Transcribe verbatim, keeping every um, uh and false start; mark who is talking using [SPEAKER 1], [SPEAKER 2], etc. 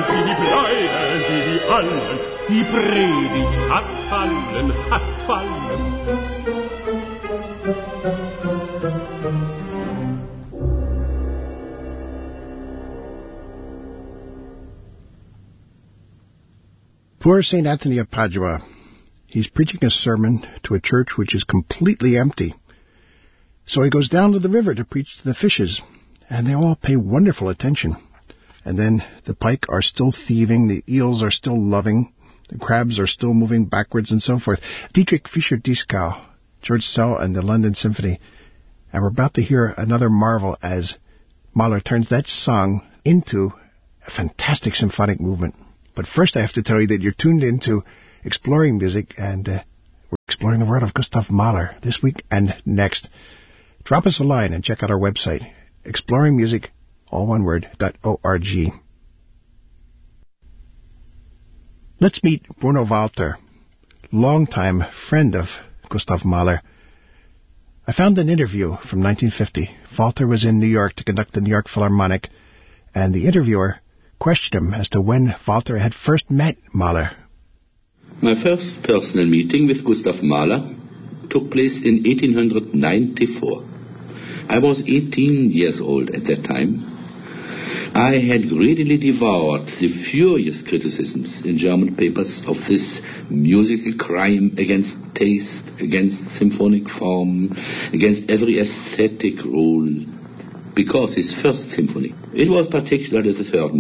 [SPEAKER 1] sie bleiben sie wie allen, die Predigt hat fallen, hat fallen.
[SPEAKER 2] Poor Saint Anthony of Padua. He's preaching a sermon to a church which is completely empty. So he goes down to the river to preach to the fishes, and they all pay wonderful attention. And then the pike are still thieving, the eels are still loving, the crabs are still moving backwards, and so forth. Dietrich Fischer-Dieskau, George Szell, and the London Symphony. And we're about to hear another marvel as Mahler turns that song into a fantastic symphonic movement. But first I have to tell you that you're tuned into Exploring Music, and uh, we're exploring the world of Gustav Mahler this week and next. Drop us a line and check out our website, exploring music, all one word, dot org. Let's meet Bruno Walter, longtime friend of Gustav Mahler. I found an interview from nineteen fifty. Walter was in New York to conduct the New York Philharmonic, and the interviewer questioned him as to when Walter had first met Mahler.
[SPEAKER 3] My first personal meeting with Gustav Mahler took place in eighteen ninety-four. I was eighteen years old at that time. I had greedily devoured the furious criticisms in German papers of this musical crime against taste, against symphonic form, against every aesthetic rule, because his first symphony, it was particularly the third